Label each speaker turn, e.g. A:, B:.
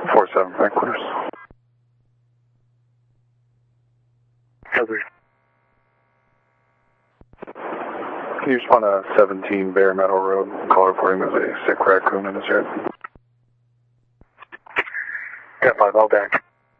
A: 47 headquarters.
B: Cover.
A: Can you respond to 17 Bare Meadow Road? Call reporting there's a sick raccoon in his yard.
B: Got 5, all back.